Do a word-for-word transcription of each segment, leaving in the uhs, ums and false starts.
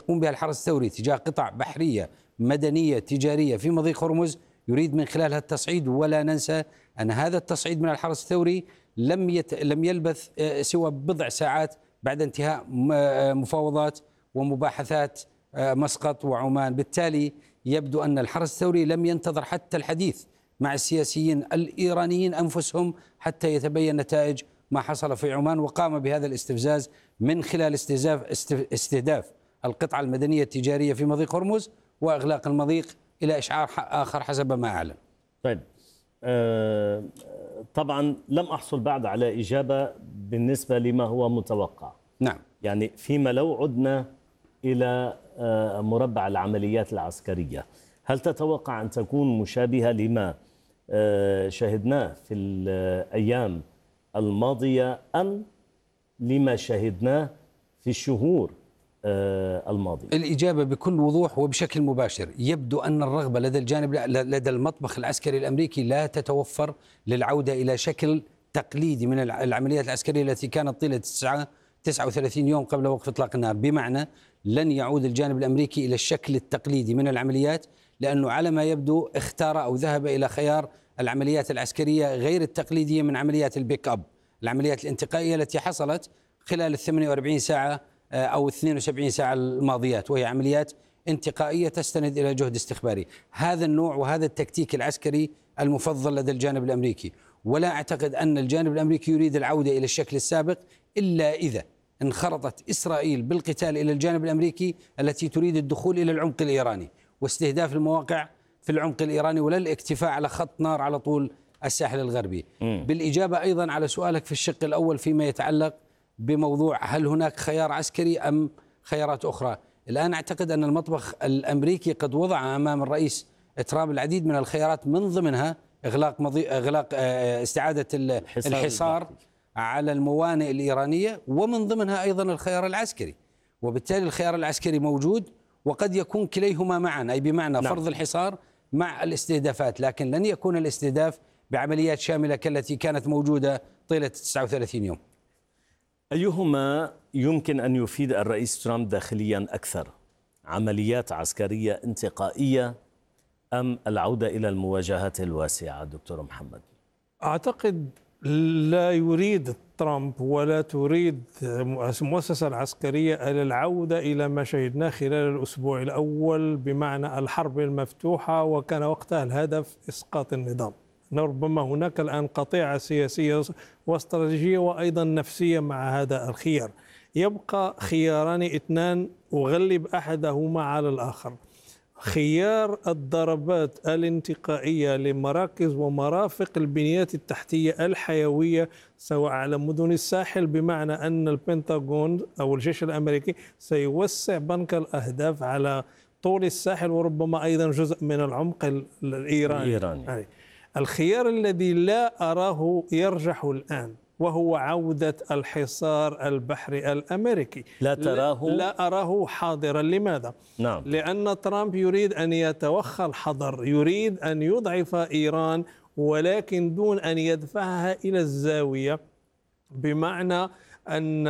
يقوم بها الحرس الثوري تجاه قطع بحرية مدنية تجارية في مضيق هرمز يريد من خلالها التصعيد. ولا ننسى أن هذا التصعيد من الحرس الثوري لم يت... لم يلبث سوى بضع ساعات بعد انتهاء مفاوضات ومباحثات مسقط وعمان. بالتالي يبدو أن الحرس الثوري لم ينتظر حتى الحديث مع السياسيين الإيرانيين أنفسهم حتى يتبين نتائج ما حصل في عمان، وقام بهذا الاستفزاز من خلال استهداف استهداف القطعة المدنية التجارية في مضيق هرمز وإغلاق المضيق إلى إشعار آخر حسب ما أعلن. طيب آه طبعا لم أحصل بعد على إجابة بالنسبة لما هو متوقع. نعم. يعني فيما لو عدنا إلى آه مربع العمليات العسكرية، هل تتوقع أن تكون مشابهة لما آه شاهدناه في الأيام الماضية أم لما شاهدناه في الشهور الماضية؟ الإجابة بكل وضوح وبشكل مباشر. يبدو أن الرغبة لدى الجانب لدى المطبخ العسكري الأمريكي لا تتوفر للعودة إلى شكل تقليدي من العمليات العسكرية التي كانت طيلة تسعة وثلاثين يوم قبل وقف إطلاق النار. بمعنى لن يعود الجانب الأمريكي إلى الشكل التقليدي من العمليات، لأنه على ما يبدو اختار أو ذهب إلى خيار العمليات العسكرية غير التقليدية من عمليات البيك أب، العمليات الانتقائية التي حصلت خلال الثمانية وأربعين ساعة أو اثنين وسبعين ساعة الماضيات، وهي عمليات انتقائية تستند إلى جهد استخباري. هذا النوع وهذا التكتيك العسكري المفضل لدى الجانب الأمريكي، ولا أعتقد أن الجانب الأمريكي يريد العودة إلى الشكل السابق إلا إذا انخرطت إسرائيل بالقتال إلى الجانب الأمريكي التي تريد الدخول إلى العمق الإيراني واستهداف المواقع في العمق الإيراني، ولا الاكتفاء على خط نار على طول الساحل الغربي. م. بالإجابة أيضا على سؤالك في الشق الأول فيما يتعلق بموضوع هل هناك خيار عسكري أم خيارات أخرى، الآن أعتقد أن المطبخ الأمريكي قد وضع أمام الرئيس ترامب العديد من الخيارات، من ضمنها إغلاق مضي... إغلاق استعادة الحصار, الحصار على الموانئ الإيرانية، ومن ضمنها أيضا الخيار العسكري. وبالتالي الخيار العسكري موجود، وقد يكون كليهما معا، أي بمعنى نعم. فرض الحصار مع الاستهدافات، لكن لن يكون الاستهداف بعمليات شاملة كالتي كانت موجودة طيلة تسعة وثلاثين يوم. أيهما يمكن أن يفيد الرئيس ترامب داخليا أكثر، عمليات عسكرية انتقائية أم العودة إلى المواجهات الواسعة؟ دكتور محمد. أعتقد لا يريد ترامب ولا تريد المؤسسة العسكرية العودة إلى ما شهدناه خلال الأسبوع الأول، بمعنى الحرب المفتوحة، وكان وقتها الهدف إسقاط النظام. ربما هناك الآن قطيعة سياسية واستراتيجية وأيضا نفسية مع هذا الخيار. يبقى خياران اثنان أغلب أحدهما على الآخر. خيار الضربات الانتقائية لمراكز ومرافق البنيات التحتية الحيوية سواء على مدن الساحل، بمعنى أن البنتاغون أو الجيش الأمريكي سيوسع بنك الأهداف على طول الساحل وربما أيضا جزء من العمق الإيراني, الإيراني. الخيار الذي لا أراه يرجح الآن وهو عودة الحصار البحري الأمريكي. لا تراه؟ لا أراه حاضرا. لماذا؟ نعم. لأن ترامب يريد أن يتوخى الحذر، يريد أن يضعف إيران ولكن دون أن يدفعها إلى الزاوية، بمعنى أن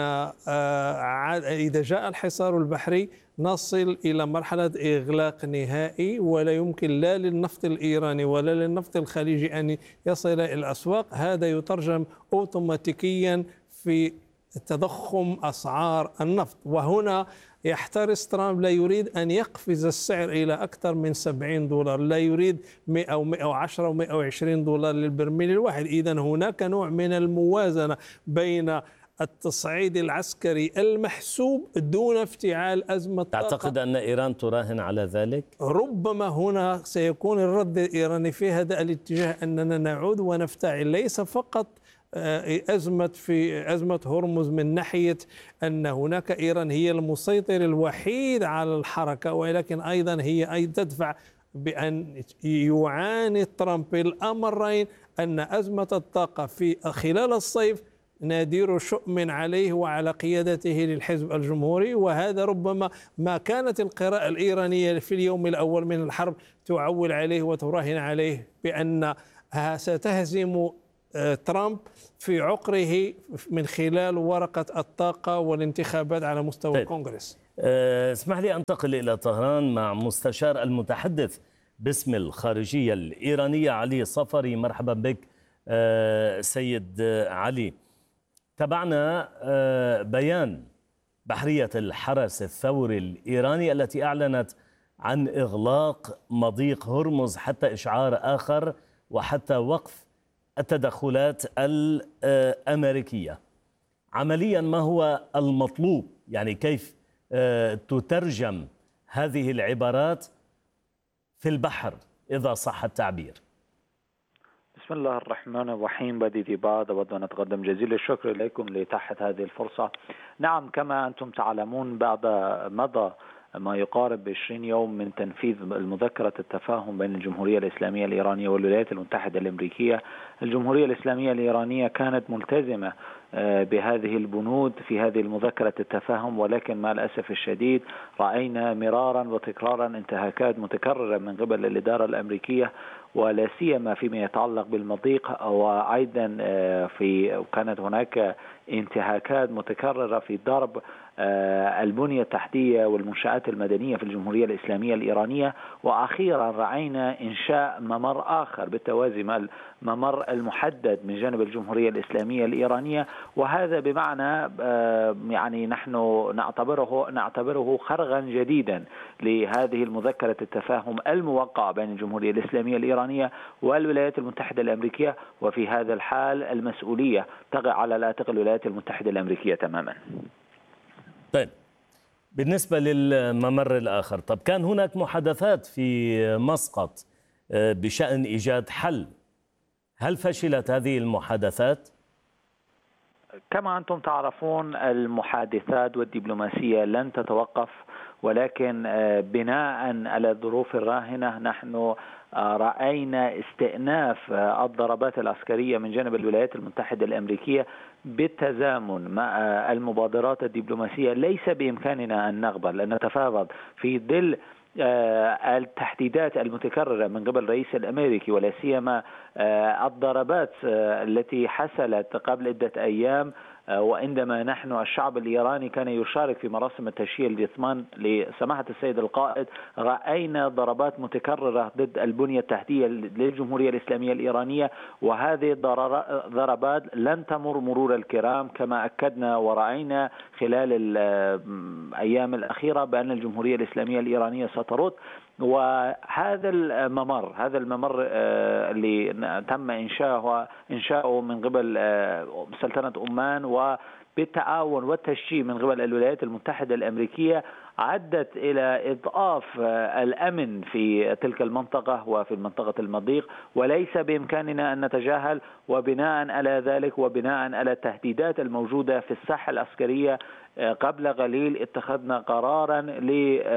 إذا جاء الحصار البحري نصل إلى مرحلة إغلاق نهائي، ولا يمكن لا للنفط الإيراني ولا للنفط الخليجي أن يصل إلى الأسواق. هذا يترجم أوتوماتيكيا في تضخم أسعار النفط، وهنا يحترس ترامب، لا يريد أن يقفز السعر إلى أكثر من سبعين دولار، لا يريد مئة أو مئة وعشرة أو مئة وعشرين دولار للبرميل الواحد. إذن هناك نوع من الموازنة بين التصعيد العسكري المحسوب دون افتعال أزمة طاقة. تعتقد أن إيران تراهن على ذلك؟ ربما هنا سيكون الرد الإيراني في هذا الاتجاه، أننا نعود ونفتعل ليس فقط أزمة في أزمة هرمز من ناحية أن هناك إيران هي المسيطر الوحيد على الحركة، ولكن أيضا هي أي تدفع بأن يعاني ترامب الأمرين، أن أزمة الطاقة في خلال الصيف نادر شؤم عليه وعلى قيادته للحزب الجمهوري، وهذا ربما ما كانت القراءة الإيرانية في اليوم الأول من الحرب تعول عليه وتراهن عليه بأن ستهزم ترامب في عقره من خلال ورقة الطاقة والانتخابات على مستوى طيب. الكونغرس. اسمح لي أنتقل إلى طهران مع مستشار المتحدث باسم الخارجية الإيرانية علي صفري. مرحبا بك سيد علي. تابعنا بيان بحرية الحرس الثوري الإيراني التي أعلنت عن إغلاق مضيق هرمز حتى إشعار آخر وحتى وقف التدخلات الأمريكية. عمليا ما هو المطلوب؟ يعني كيف تترجم هذه العبارات في البحر إذا صح التعبير؟ بسم الله الرحمن الرحيم. بدي ذي بعد أود أن أتقدم جزيل الشكر إليكم لإتاحة هذه الفرصة. نعم، كما أنتم تعلمون بعد مضى ما يقارب عشرين يوم من تنفيذ المذكرة التفاهم بين الجمهورية الإسلامية الإيرانية والولايات المتحدة الأمريكية، الجمهورية الإسلامية الإيرانية كانت ملتزمة بهذه البنود في هذه المذكرة التفاهم، ولكن مع الأسف الشديد رأينا مرارا وتكرارا انتهاكات متكررة من قبل الإدارة الأمريكية، ولا سيما فيما يتعلق بالمضيق، وأيضا في كانت هناك انتهاكات متكررة في ضرب البنية التحتية والمنشآت المدنية في الجمهورية الإسلامية الإيرانية. وأخيرا رأينا إنشاء ممر آخر بالتوازي مع الممر المحدد من جانب الجمهورية الإسلامية الإيرانية، وهذا بمعنى يعني نحن نعتبره نعتبره خرقا جديدا لهذه المذكرة التفاهم الموقعة بين الجمهورية الإسلامية الإيرانية والولايات المتحدة الأمريكية، وفي هذا الحال المسؤولية تقع على العاتق الولايات المتحدة الأمريكية تماما. طيب، بالنسبة للممر الآخر، طب كان هناك محادثات في مسقط بشأن إيجاد حل، هل فشلت هذه المحادثات؟ كما أنتم تعرفون المحادثات والدبلوماسية لن تتوقف، ولكن بناء على الظروف الراهنة نحن رأينا استئناف الضربات العسكرية من جانب الولايات المتحدة الأمريكية بالتزامن مع المبادرات الدبلوماسية. ليس بإمكاننا أن نقبل أن نتفاوض في ظل التحديدات المتكررة من قبل الرئيس الأمريكي، ولا سيما الضربات التي حصلت قبل عدة أيام، وعندما نحن الشعب الإيراني كان يشارك في مراسم التشييع الجثمان لسماحة السيد القائد، رأينا ضربات متكررة ضد البنية التحتية للجمهورية الإسلامية الإيرانية، وهذه الضربات لن تمر مرور الكرام، كما أكدنا ورأينا خلال الأيام الأخيرة بأن الجمهورية الإسلامية الإيرانية سترد. وهذا الممر هذا الممر اللي تم إنشاؤه إنشاؤه من قبل سلطنة عمان وبالتعاون والتشجيع من قبل الولايات المتحدة الأمريكية عدت إلى إضعاف الأمن في تلك المنطقة وفي منطقة المضيق، وليس بإمكاننا أن نتجاهل. وبناء على ذلك وبناء على التهديدات الموجودة في الساحة العسكرية قبل قليل اتخذنا قرارا ل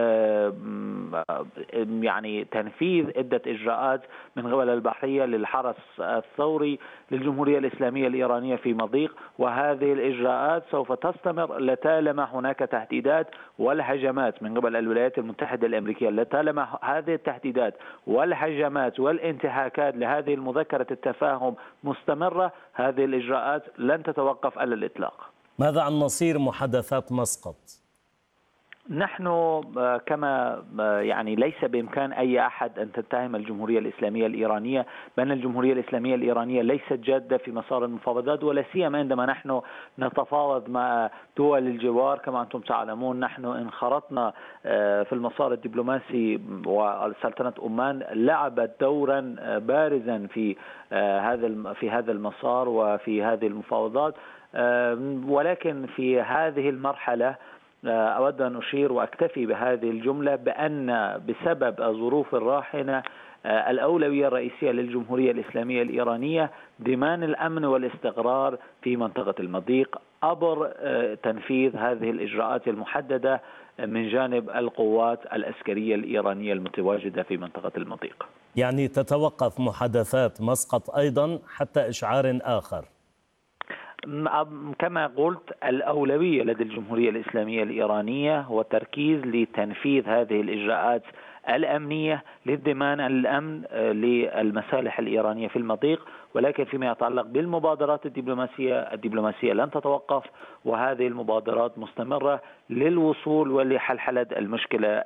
يعني تنفيذ عدة إجراءات من قبل البحرية للحرس الثوري للجمهورية الإسلامية الإيرانية في مضيق، وهذه الإجراءات سوف تستمر لطالما هناك تهديدات والهجمات من قبل الولايات المتحدة الأمريكية. لطالما هذه التهديدات والهجمات والانتهاكات لهذه المذكرة التفاهم مستمرة، هذه الإجراءات لن تتوقف على الإطلاق. ماذا عن مصير محادثات مسقط؟ نحن كما يعني ليس بإمكان أي أحد أن تتهم الجمهورية الإسلامية الإيرانية بأن الجمهورية الإسلامية الإيرانية ليست جادة في مسار المفاوضات، ولا سيما عندما نحن نتفاوض مع دول الجوار. كما أنتم تعلمون نحن انخرطنا في المسار الدبلوماسي، وسلطنة عمان لعبت دورا بارزا في هذا في هذا المسار وفي هذه المفاوضات، ولكن في هذه المرحلة أود أن أشير وأكتفي بهذه الجملة بأن بسبب الظروف الراهنة الأولوية الرئيسية للجمهورية الإسلامية الإيرانية ضمان الأمن والاستقرار في منطقة المضيق عبر تنفيذ هذه الإجراءات المحددة من جانب القوات العسكرية الإيرانية المتواجدة في منطقة المضيق. يعني تتوقف محادثات مسقط أيضا حتى إشعار آخر؟ كما قلت الأولوية لدى الجمهورية الإسلامية الإيرانية هو التركيز لتنفيذ هذه الإجراءات الأمنية للضمان الأمن للمصالح الإيرانية في المضيق، ولكن فيما يتعلق بالمبادرات الدبلوماسية الدبلوماسية لن تتوقف، وهذه المبادرات مستمرة للوصول ولحلحلة المشكلة